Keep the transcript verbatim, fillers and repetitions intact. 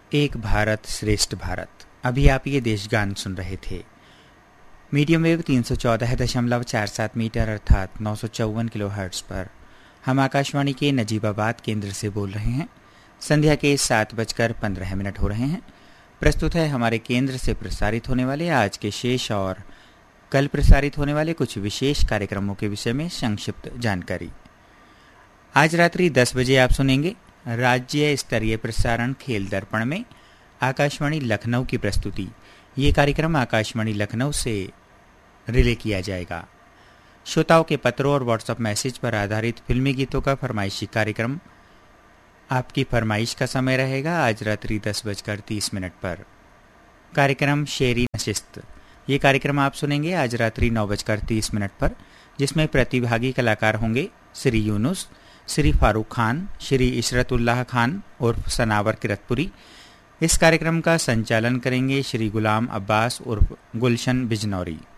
एक भारत श्रेष्ठ भारत। अभी आप ये देशगान सुन रहे थे। मीडियम वेव तीन सौ चौदह दशमलव चार सात मीटर अर्थात नौ सौ चौवन किलो हर्ट्ज पर हम आकाशवाणी के नजीबाबाद केंद्र से बोल रहे हैं। संध्या के सात बजकर पंद्रह मिनट हो रहे हैं। प्रस्तुत है हमारे केंद्र से प्रसारित होने वाले आज के शेष और कल प्रसारित होने वाले कुछ विशेष कार्यक्रमों के विषय में संक्षिप्त जानकारी। आज रात्रि दस बजे आप सुनेंगे राज्य स्तरीय प्रसारण खेल दर्पण में आकाशवाणी लखनऊ की प्रस्तुति। ये कार्यक्रम आकाशवाणी लखनऊ से रिले किया जाएगा। श्रोताओं के पत्रों और व्हाट्सएप मैसेज पर आधारित फिल्मी गीतों का फरमाइशी कार्यक्रम आपकी फरमाइश का समय रहेगा आज रात्रि दस बजकर तीस मिनट पर। कार्यक्रम शेरी नशिस्त, ये कार्यक्रम आप सुनेंगे आज रात्रि नौ बजकर तीस मिनट पर, जिसमें प्रतिभागी कलाकार होंगे श्री यूनुस, श्री फारूक खान, श्री इशरतुल्लाह खान उर्फ सनावर किरतपुरी। इस कार्यक्रम का संचालन करेंगे श्री गुलाम अब्बास उर्फ गुलशन बिजनौरी।